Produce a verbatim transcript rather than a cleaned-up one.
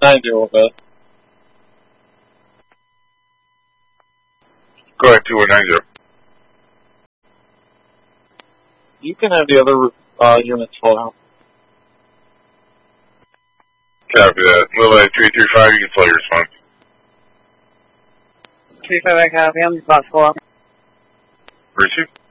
nine zero, okay. Go ahead, two one nine zero. You can have the other uh, units fall out. Copy that. Little A three three five, you can slow your response. three five, I copy. I'm spot four. Receive.